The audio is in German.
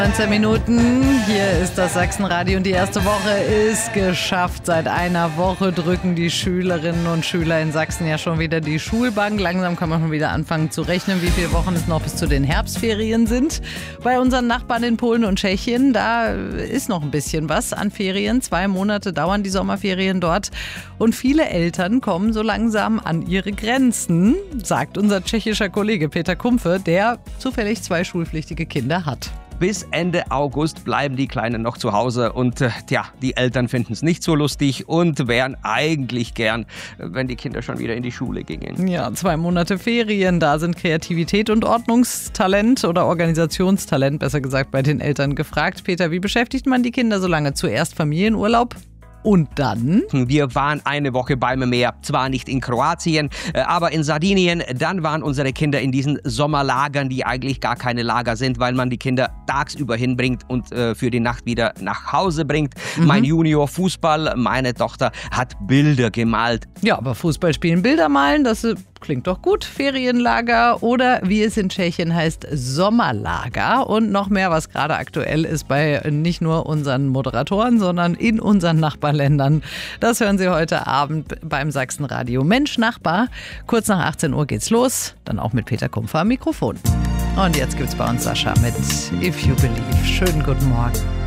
19 Minuten, hier ist das Sachsenradio und die erste Woche ist geschafft. Seit einer Woche drücken die Schülerinnen und Schüler in Sachsen ja schon wieder die Schulbank. Langsam kann man schon wieder anfangen zu rechnen, wie viele Wochen es noch bis zu den Herbstferien sind. Bei unseren Nachbarn in Polen und Tschechien, da ist noch ein bisschen was an Ferien. 2 Monate dauern die Sommerferien dort und viele Eltern kommen so langsam an ihre Grenzen, sagt unser tschechischer Kollege Peter Kumpfe, der zufällig 2 schulpflichtige Kinder hat. Bis Ende August bleiben die Kleinen noch zu Hause und die Eltern finden es nicht so lustig und wären eigentlich gern, wenn die Kinder schon wieder in die Schule gingen. Ja, 2 Monate Ferien, da sind Kreativität und Ordnungstalent oder Organisationstalent, besser gesagt, bei den Eltern gefragt. Peter, wie beschäftigt man die Kinder so lange? Zuerst Familienurlaub? Und dann? Wir waren eine Woche beim Meer, zwar nicht in Kroatien, aber in Sardinien. Dann waren unsere Kinder in diesen Sommerlagern, die eigentlich gar keine Lager sind, weil man die Kinder tagsüber hinbringt und für die Nacht wieder nach Hause bringt. Mein Junior Fußball, meine Tochter hat Bilder gemalt. Ja, aber Fußball spielen, Bilder malen, das klingt doch gut. Ferienlager oder wie es in Tschechien heißt, Sommerlager. Und noch mehr, was gerade aktuell ist bei nicht nur unseren Moderatoren, sondern in unseren Nachbarländern. Das hören Sie heute Abend beim Sachsenradio Mensch Nachbar. Kurz nach 18 Uhr geht's los. Dann auch mit Peter Kumpfer am Mikrofon. Und jetzt gibt's bei uns Sascha mit If You Believe. Schönen guten Morgen.